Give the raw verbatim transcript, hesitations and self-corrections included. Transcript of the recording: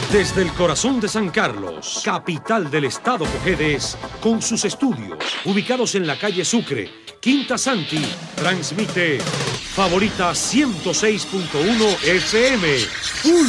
Desde el corazón de San Carlos, capital del estado Cojedes, con sus estudios ubicados en la calle Sucre, Quinta Santi, transmite Favorita ciento seis punto uno F M.